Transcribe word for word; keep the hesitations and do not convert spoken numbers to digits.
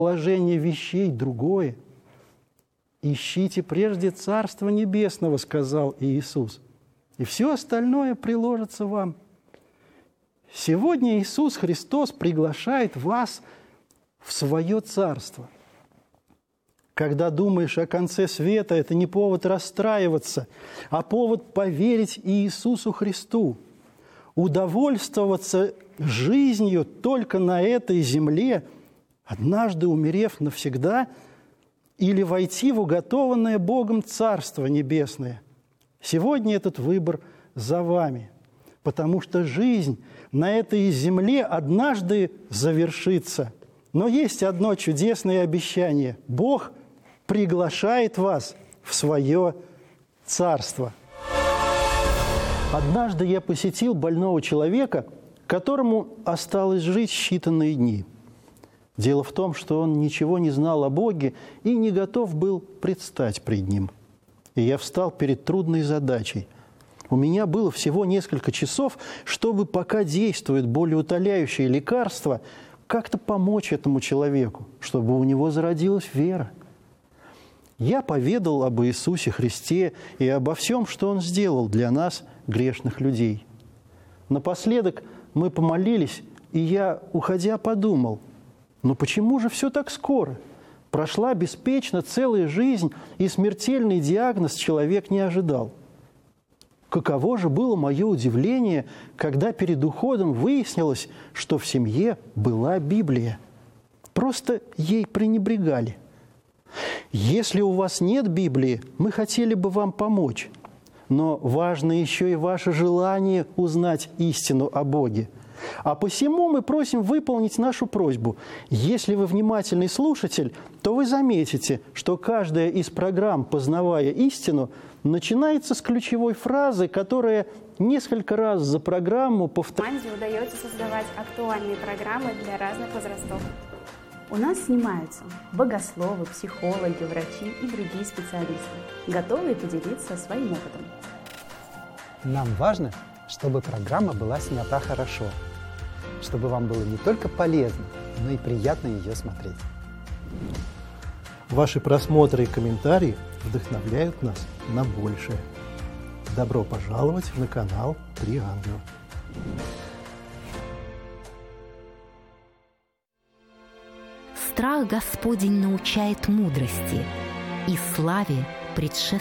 Положение вещей другое. «Ищите прежде Царства Небесного», — сказал Иисус, «и все остальное приложится вам». Сегодня Иисус Христос приглашает вас в свое Царство. Когда думаешь о конце света, это не повод расстраиваться, а повод поверить Иисусу Христу, удовольствоваться жизнью только на этой земле, однажды умерев навсегда, или войти в уготованное Богом Царство Небесное. Сегодня этот выбор за вами, потому что жизнь на этой земле однажды завершится. Но есть одно чудесное обещание. Бог приглашает вас в свое Царство. Однажды я посетил больного человека, которому осталось жить считанные дни. Дело в том, что он ничего не знал о Боге и не готов был предстать пред Ним. И я встал перед трудной задачей. У меня было всего несколько часов, чтобы, пока действует болеутоляющее лекарство, как-то помочь этому человеку, чтобы у него зародилась вера. Я поведал об Иисусе Христе и обо всем, что Он сделал для нас, грешных людей. Напоследок мы помолились, и я, уходя, подумал, но почему же все так скоро? Прошла беспечно целая жизнь, и смертельный диагноз человек не ожидал. Каково же было мое удивление, когда перед уходом выяснилось, что в семье была Библия. Просто ей пренебрегали. Если у вас нет Библии, мы хотели бы вам помочь. Но важно еще и ваше желание узнать истину о Боге. А посему мы просим выполнить нашу просьбу. Если вы внимательный слушатель, то вы заметите, что каждая из программ «Познавая истину» начинается с ключевой фразы, которая несколько раз за программу повторяется. Команде удается создавать актуальные программы для разных возрастов. У нас снимаются богословы, психологи, врачи и другие специалисты, готовые поделиться своим опытом. Нам важно, чтобы программа была снята хорошо, чтобы вам было не только полезно, но и приятно ее смотреть. Ваши просмотры и комментарии вдохновляют нас на большее. Добро пожаловать на канал «Три ангела». Страх Господень научает мудрости, и славе предшествует